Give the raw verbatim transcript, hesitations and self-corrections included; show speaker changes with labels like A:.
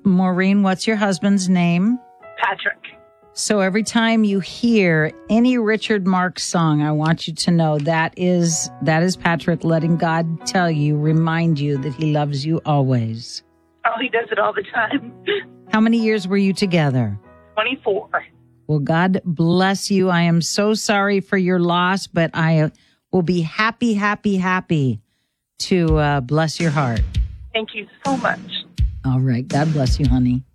A: Maureen, what's your husband's name?
B: Patrick.
A: So every time you hear any Richard Marx song, I want you to know that is that is Patrick letting God tell you, remind you that he loves you always.
B: Oh, he does it all the time.
A: How many years were you together?
B: twenty-four.
A: Well, God bless you. I am so sorry for your loss, but I will be happy, happy, happy to uh, bless your heart.
B: Thank you so much.
A: All right. God bless you, honey.